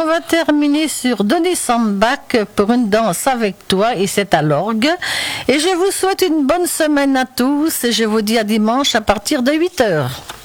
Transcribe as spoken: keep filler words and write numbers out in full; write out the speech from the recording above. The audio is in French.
va terminer sur Denis Sambach pour une danse avec toi, et c'est à l'orgue. Et je vous souhaite une bonne semaine à tous et je vous dis à dimanche à partir de huit heures.